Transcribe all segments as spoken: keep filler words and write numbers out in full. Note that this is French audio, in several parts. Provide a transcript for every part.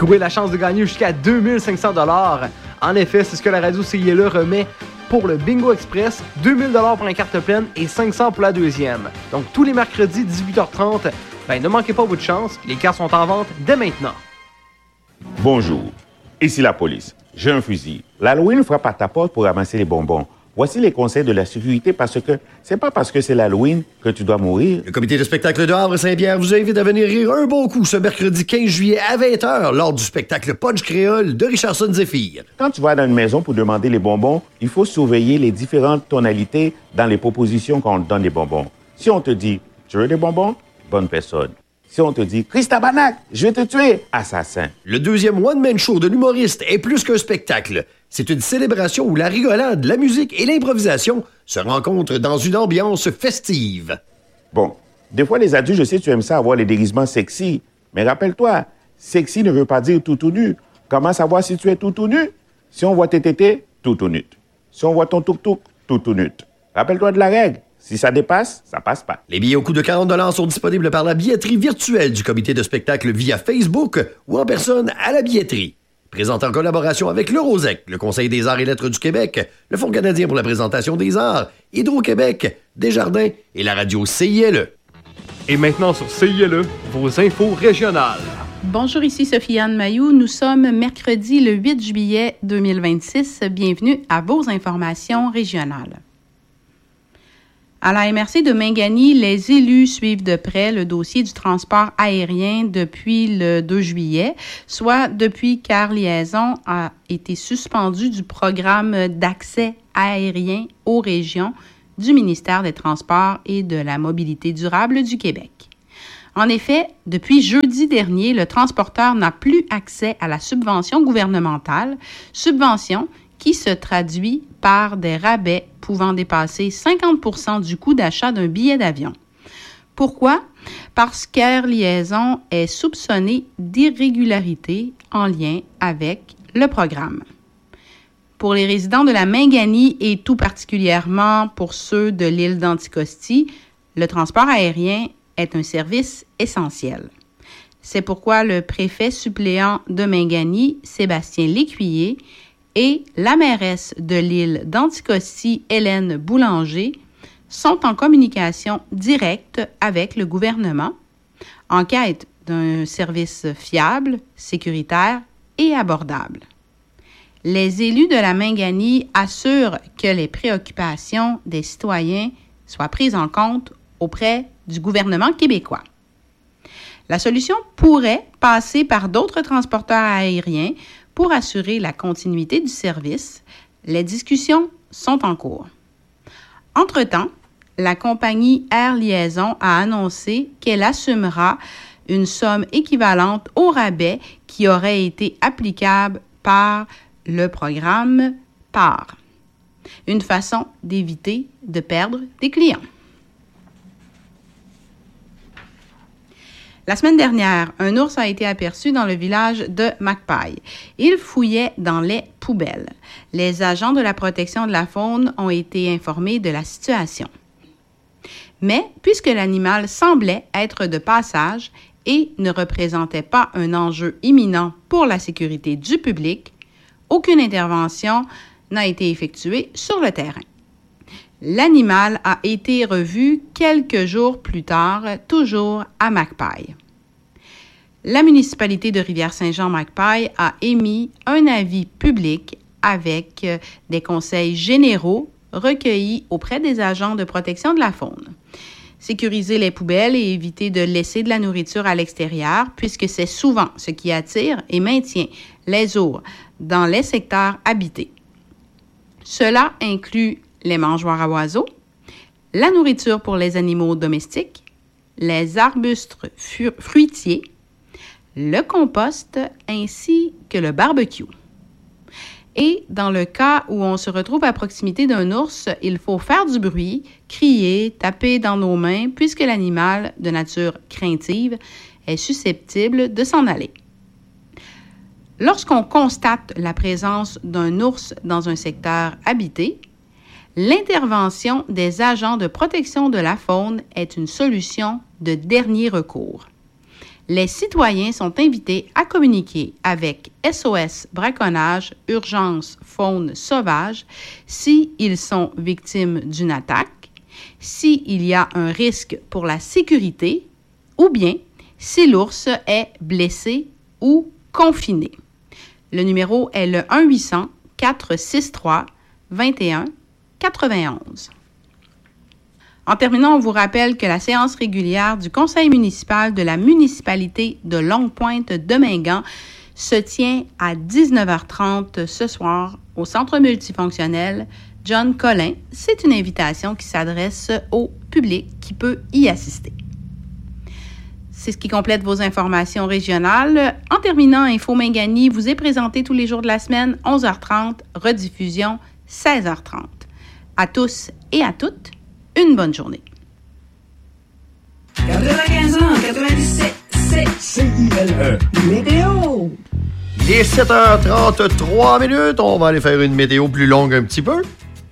courir la chance de gagner jusqu'à deux mille cinq cents dollars. En effet, c'est ce que la radio C I L E remet pour le Bingo Express, deux mille dollars pour la carte pleine et cinq cents pour la deuxième. Donc tous les mercredis, dix-huit heures trente, ben, ne manquez pas votre chance, les cartes sont en vente dès maintenant. Bonjour, ici la police. J'ai un fusil. L'Halloween frappe à ta porte pour ramasser les bonbons. Voici les conseils de la sécurité parce que c'est pas parce que c'est l'Halloween que tu dois mourir. Le comité de spectacle de Havre-Saint-Pierre vous invite à venir rire un bon coup ce mercredi quinze juillet à vingt heures lors du spectacle Punch Créole de Richardson Zephyr. Quand tu vas dans une maison pour demander les bonbons, il faut surveiller les différentes tonalités dans les propositions quand on te donne les bonbons. Si on te dit « Tu veux des bonbons ?» Bonne personne. Si on te dit « Christabarnak, je vais te tuer !» Assassin. Le deuxième one-man show de l'humoriste est plus qu'un spectacle. C'est une célébration où la rigolade, la musique et l'improvisation se rencontrent dans une ambiance festive. Bon, des fois, les adultes, je sais, tu aimes ça avoir les déguisements sexy. Mais rappelle-toi, sexy ne veut pas dire tout tout nu. Comment savoir si tu es tout tout nu? Si on voit tes tétés, tout tout nu. Si on voit ton tuk-tuk, tout tout nu. Rappelle-toi de la règle. Si ça dépasse, ça passe pas. Les billets au coût de quarante dollars sont disponibles par la billetterie virtuelle du comité de spectacle via Facebook ou en personne à la billetterie. Présente en collaboration avec le Rosec, le Conseil des arts et lettres du Québec, le Fonds canadien pour la présentation des arts, Hydro-Québec, Desjardins et la radio C I L E. Et maintenant sur C I L E, vos infos régionales. Bonjour, ici Sophie-Anne Mailloux. Nous sommes mercredi le huit juillet deux mille vingt-six. Bienvenue à vos informations régionales. À la M R C de Mingani, les élus suivent de près le dossier du transport aérien depuis le deux juillet, soit depuis qu'Air Liaison a été suspendu du programme d'accès aérien aux régions du ministère des Transports et de la Mobilité durable du Québec. En effet, depuis jeudi dernier, le transporteur n'a plus accès à la subvention gouvernementale, subvention qui se traduit par des rabais pouvant dépasser cinquante pour cent du coût d'achat d'un billet d'avion. Pourquoi? Parce qu'Air Liaison est soupçonné d'irrégularité en lien avec le programme. Pour les résidents de la Mingani et tout particulièrement pour ceux de l'île d'Anticosti, le transport aérien est un service essentiel. C'est pourquoi le préfet suppléant de Mingani, Sébastien Lécuyer, et la mairesse de l'île d'Anticosti, Hélène Boulanger, sont en communication directe avec le gouvernement, en quête d'un service fiable, sécuritaire et abordable. Les élus de la Mingani assurent que les préoccupations des citoyens soient prises en compte auprès du gouvernement québécois. La solution pourrait passer par d'autres transporteurs aériens pour assurer la continuité du service. Les discussions sont en cours. Entre-temps, la compagnie Air Liaison a annoncé qu'elle assumera une somme équivalente au rabais qui aurait été applicable par le programme P A R. Une façon d'éviter de perdre des clients. La semaine dernière, un ours a été aperçu dans le village de Macpaille. Il fouillait dans les poubelles. Les agents de la protection de la faune ont été informés de la situation. Mais, puisque l'animal semblait être de passage et ne représentait pas un enjeu imminent pour la sécurité du public, aucune intervention n'a été effectuée sur le terrain. L'animal a été revu quelques jours plus tard, toujours à Macpaille. La municipalité de Rivière-Saint-Jean-Macpaille a émis un avis public avec des conseils généraux recueillis auprès des agents de protection de la faune. Sécuriser les poubelles et éviter de laisser de la nourriture à l'extérieur, puisque c'est souvent ce qui attire et maintient les ours dans les secteurs habités. Cela inclut les mangeoires à oiseaux, la nourriture pour les animaux domestiques, les arbustes fruitiers, le compost ainsi que le barbecue. Et dans le cas où on se retrouve à proximité d'un ours, il faut faire du bruit, crier, taper dans nos mains, puisque l'animal, de nature craintive, est susceptible de s'en aller. Lorsqu'on constate la présence d'un ours dans un secteur habité, l'intervention des agents de protection de la faune est une solution de dernier recours. Les citoyens sont invités à communiquer avec S O S Braconnage Urgence Faune Sauvage s'ils sont victimes d'une attaque, s'il y a un risque pour la sécurité ou bien si l'ours est blessé ou confiné. Le numéro est le un huit cents quatre cent soixante-trois vingt et un quatre-vingt-onze. En terminant, on vous rappelle que la séance régulière du conseil municipal de la municipalité de Longue-Pointe-de-Mingan se tient à dix-neuf heures trente ce soir au centre multifonctionnel John Collin. C'est une invitation qui s'adresse au public qui peut y assister. C'est ce qui complète vos informations régionales. En terminant, Info Mingani vous est présenté tous les jours de la semaine, onze heures trente, rediffusion seize heures trente. À tous et à toutes, une bonne journée. quatre-vingt-quinze ans, quatre-vingt-dix-sept, c'est C I L E. Météo! Il est sept heures trente-trois minutes. On va aller faire une météo plus longue un petit peu.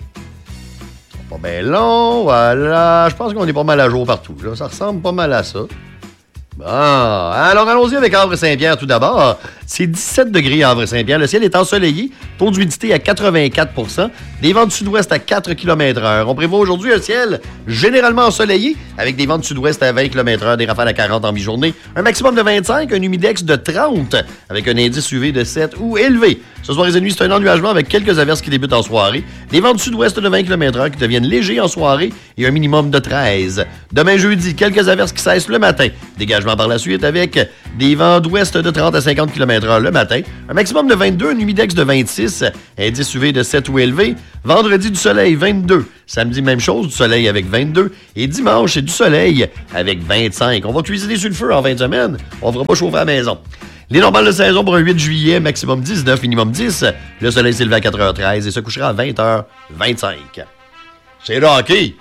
Pas bien long, voilà. Je pense qu'on est pas mal à jour partout. Là. Ça ressemble pas mal à ça. Bon, alors allons-y avec Havre-Saint-Pierre tout d'abord. C'est dix-sept degrés à Havre-Saint-Pierre. Le ciel est ensoleillé. Taux d'humidité à quatre-vingt-quatre pour cent. Des vents du sud-ouest à quatre kilomètres heure. On prévoit aujourd'hui un ciel généralement ensoleillé avec des vents du sud-ouest à vingt kilomètres heure, des rafales à quarante en mi-journée. Un maximum de vingt-cinq, un humidex de trente avec un indice U V de sept ou élevé. Ce soir et cette nuit, c'est un ennuagement avec quelques averses qui débutent en soirée. Des vents du sud-ouest de vingt kilomètres heure qui deviennent légers en soirée et un minimum de treize. Demain jeudi, quelques averses qui cessent le matin. Dégagement par la suite avec des vents d'ouest de trente à cinquante kilomètres heure le matin. Un maximum de vingt-deux, un humidex de vingt-six, indice U V de sept ou élevé. Vendredi, du soleil, vingt-deux. Samedi, même chose, du soleil avec vingt-deux. Et dimanche, c'est du soleil avec vingt-cinq. On va cuisiner sur le feu en fin de semaine. On ne fera pas chauffer à la maison. Les normales de saison pour un huit juillet, maximum dix-neuf, minimum dix. Le soleil s'élève à quatre heures treize et se couchera à vingt heures vingt-cinq. C'est le hockey.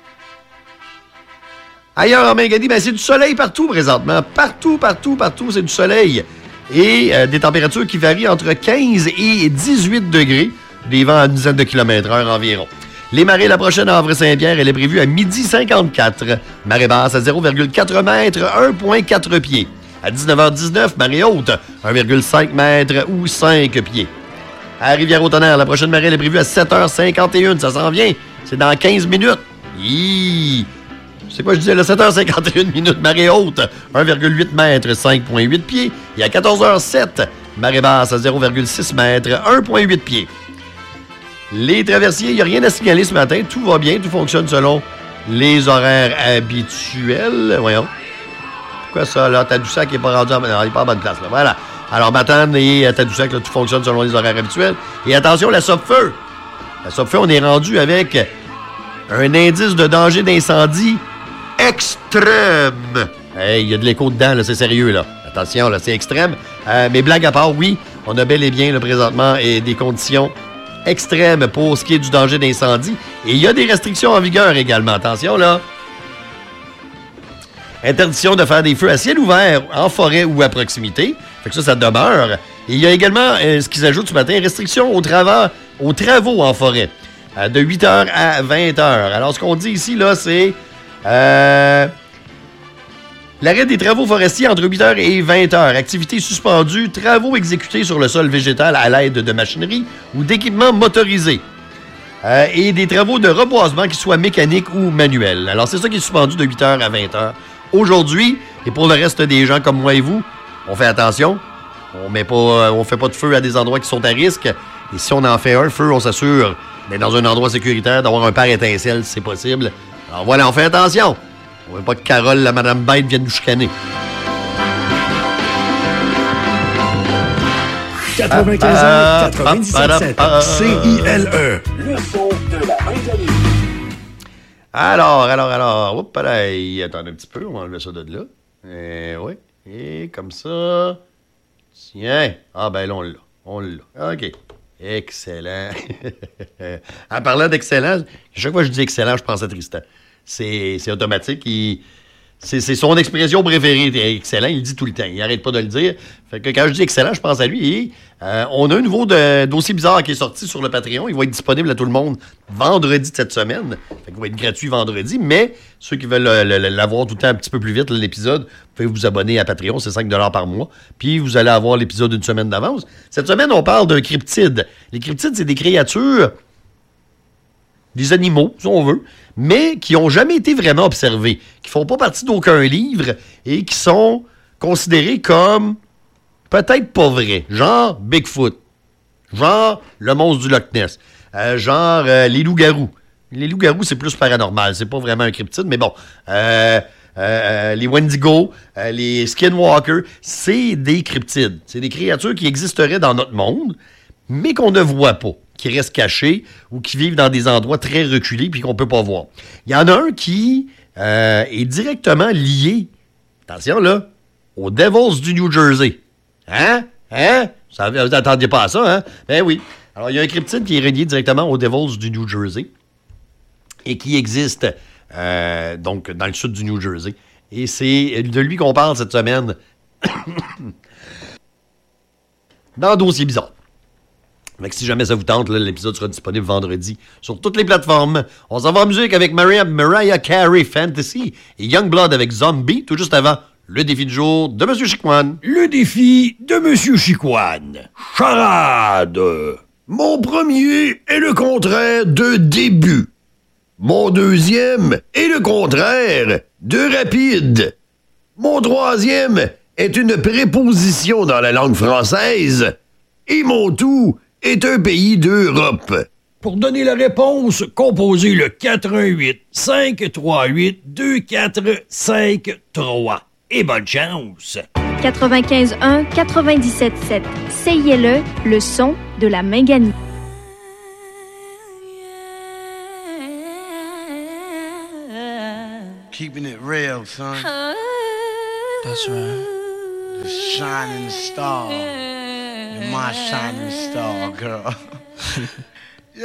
Ailleurs en Mingani, ben c'est du soleil partout présentement. Partout, partout, partout, c'est du soleil. Et euh, des températures qui varient entre quinze et dix-huit degrés. Des vents à une dizaine de kilomètres heure environ. Les marées, la prochaine à Havre-Saint-Pierre, elle est prévue à midi cinquante-quatre. Marée basse à zéro virgule quatre mètres, un virgule quatre pieds. À dix-neuf heures dix-neuf, marée haute, un virgule cinq mètres ou cinq pieds. À Rivière-au-Tonnerre, la prochaine marée elle est prévue à sept heures cinquante et une. Ça s'en vient. C'est dans quinze minutes. Hi! C'est quoi je disais, là? sept heures cinquante et une minutes, marée haute, un virgule huit mètres, cinq virgule huit pieds. Et à quatorze heures sept, marée basse à zéro virgule six mètres, un virgule huit pieds. Les traversiers, il n'y a rien à signaler ce matin. Tout va bien, tout fonctionne selon les horaires habituels. Voyons. Pourquoi ça, là? Tadoussac n'est pas rendu en... Non, il n'est pas en bonne place, là. Voilà. Alors, Matane et Tadoussac, là, tout fonctionne selon les horaires habituels. Et attention, la Sopfeu. La Sopfeu, on est rendu avec un indice de danger d'incendie extrême. Hey, il y a de l'écho dedans, là, c'est sérieux, là. Attention, là, c'est extrême. Euh, mais blague à part, oui, on a bel et bien, là, présentement, et des conditions extrêmes pour ce qui est du danger d'incendie. Et il y a des restrictions en vigueur également. Attention, là. Interdiction de faire des feux à ciel ouvert en forêt ou à proximité. Fait que ça, ça demeure. Et il y a également, euh, ce qui s'ajoute ce matin, restriction aux, travaux, aux travaux en forêt. Euh, de huit heures à vingt heures. Alors, ce qu'on dit ici, là, c'est... Euh, l'arrêt des travaux forestiers entre huit heures et vingt heures. Activités suspendues, travaux exécutés sur le sol végétal à l'aide de machinerie ou d'équipements motorisés. Euh, et des travaux de reboisement qui soient mécaniques ou manuels. Alors, c'est ça qui est suspendu de huit heures à vingt heures. Aujourd'hui, et pour le reste des gens comme moi et vous, on fait attention. On met pas, on fait pas de feu à des endroits qui sont à risque. Et si on en fait un feu, on s'assure d'être dans un endroit sécuritaire, d'avoir un pare-étincelle si c'est possible. Alors voilà, on fait attention. On veut pas que Carole, la Madame Bête, vienne nous chicaner. quatre-vingt-quinze ans, quatre-vingt-dix-sept, C I L E. Le son de la Mingani. Alors, alors, alors, oups, allez, attendez un petit peu, on va enlever ça de là. Et oui, et comme ça. Tiens, ah ben là, on l'a, on l'a. OK, excellent. En parlant d'excellent, chaque fois que je dis excellent, je pense à Tristan. C'est, c'est automatique, il, C'est, c'est son expression préférée. T'es excellent, il le dit tout le temps. Il arrête pas de le dire. Fait que quand je dis excellent, je pense à lui. Et, euh, on a un nouveau de, dossier bizarre qui est sorti sur le Patreon. Il va être disponible à tout le monde vendredi de cette semaine. Fait qu'il va être gratuit vendredi. Mais ceux qui veulent euh, l'avoir tout le temps un petit peu plus vite, l'épisode, vous pouvez vous abonner à Patreon. C'est cinq dollars par mois. Puis vous allez avoir l'épisode une semaine d'avance. Cette semaine, on parle d'un cryptide. Les cryptides, c'est des créatures, des animaux, si on veut, mais qui n'ont jamais été vraiment observés, qui font pas partie d'aucun livre et qui sont considérés comme peut-être pas vrais. Genre Bigfoot, genre le monstre du Loch Ness, euh, genre euh, les loups-garous. Les loups-garous, c'est plus paranormal, c'est pas vraiment un cryptide, mais bon. Euh, euh, les Wendigo, euh, les Skinwalkers, c'est des cryptides. C'est des créatures qui existeraient dans notre monde, mais qu'on ne voit pas, qui restent cachés ou qui vivent dans des endroits très reculés puis qu'on peut pas voir. Il y en a un qui euh, est directement lié, attention là, aux Devils du New Jersey. Hein? Hein? Ça, vous n'attendiez pas à ça, hein? Ben oui. Alors, il y a un cryptide qui est relié directement aux Devils du New Jersey et qui existe euh, donc dans le sud du New Jersey. Et c'est de lui qu'on parle cette semaine dans Dossier bizarre. Fait que si jamais ça vous tente, là, l'épisode sera disponible vendredi sur toutes les plateformes. On s'en va en musique avec Mariah, Mariah Carey Fantasy et Youngblood avec Zombie, tout juste avant le défi du jour de M. Chicoine. Le défi de M. Chicoine. Charade. Mon premier est le contraire de début. Mon deuxième est le contraire de rapide. Mon troisième est une préposition dans la langue française. Et mon tout est un pays d'Europe. Pour donner la réponse, composez le quatre un huit, cinq trois huit, deux quatre cinq trois. Et bonne chance! quatre-vingt-quinze un quatre-vingt-dix-sept sept. C I L E, le son de la Méganie. Keeping it real, son. That's right. The shining star. You're my shining star, girl.